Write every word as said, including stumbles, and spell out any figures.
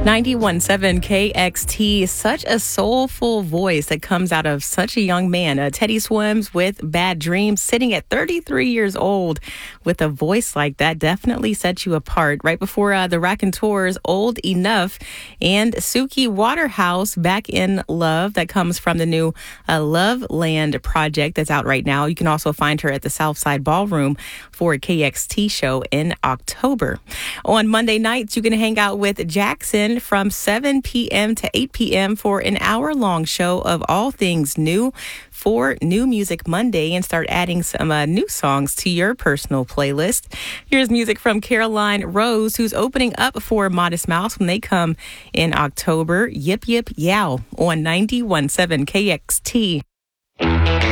ninety-one point seven K X T, such a soulful voice that comes out of such a young man. Uh, Teddy Swims with Bad Dreams, sitting at thirty-three years old with a voice like that, definitely sets you apart. Right before uh, the Raconteurs, Old Enough, and Suki Waterhouse, Back in Love, that comes from the new uh, Love Land project that's out right now. You can also find her at the Southside Ballroom for a K X T show in October. On Monday nights, you can hang out with Jackson from seven p.m. to eight p.m. for an hour-long show of all things new for New Music Monday, and start adding some uh, new songs to your personal playlist. Here's music from Caroline Rose, who's opening up for Modest Mouse when they come in October. Yip Yip Yow on ninety-one point seven K X T.